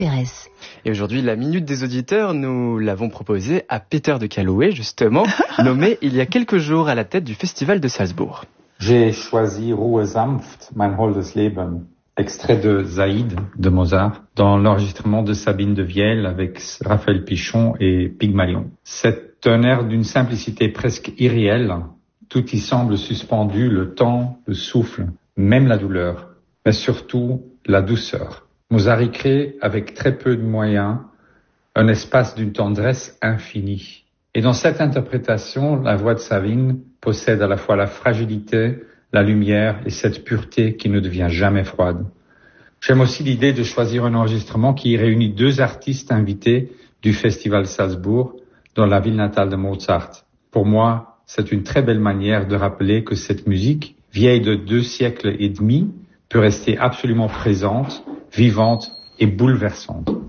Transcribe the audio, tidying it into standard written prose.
Pérez. Et aujourd'hui, la Minute des auditeurs, nous l'avons proposée à Peter de Calouet, justement, nommé il y a quelques jours à la tête du Festival de Salzbourg. J'ai choisi Ruhe sanft, mein holdes Leben, extrait de Zaïd de Mozart, dans l'enregistrement de Sabine de Vielle avec Raphaël Pichon et Pygmalion. C'est un air d'une simplicité presque irréelle. Tout y semble suspendu, le temps, le souffle, même la douleur, mais surtout la douceur. Mozart y crée, avec très peu de moyens, un espace d'une tendresse infinie. Et dans cette interprétation, la voix de Sabine possède à la fois la fragilité, la lumière et cette pureté qui ne devient jamais froide. J'aime aussi l'idée de choisir un enregistrement qui réunit deux artistes invités du Festival Salzbourg dans la ville natale de Mozart. Pour moi, c'est une très belle manière de rappeler que cette musique, vieille de 2 siècles et demi, peut rester absolument présente, vivante et bouleversante.